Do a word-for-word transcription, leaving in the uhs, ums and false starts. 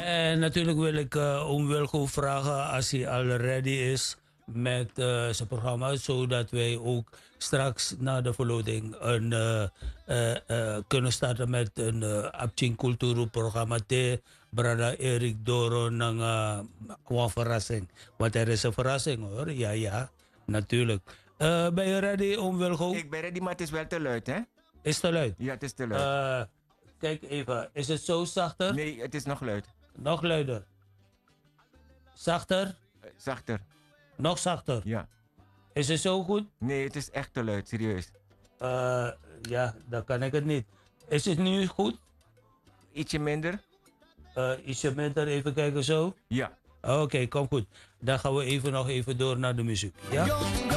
En natuurlijk wil ik uh, Oom Wilgo vragen als hij al ready is met uh, zijn programma, zodat wij ook straks na de verloting een, uh, uh, uh, kunnen starten met een uh, Abchin Kulturu programma te Brada Erik Doro ng uh, een verrassing. Want er is een verrassing hoor, ja ja, natuurlijk. Uh, ben je ready Oom Wilgo? Ik ben ready, maar het is wel te luid hè? Is te luid? Ja, het is te luid. Uh, kijk even, is het zo zachter? Nee, het is nog luid. Nog luider. Zachter? Uh, zachter. Nog zachter? Ja. Is het zo goed? Nee, het is echt te luid, serieus. Uh, ja, dan kan ik het niet. Is het nu goed? Ietsje minder? Uh, ietsje minder, even kijken zo? Ja. Oké, okay, kom goed. Dan gaan we even nog even door naar de muziek. Ja?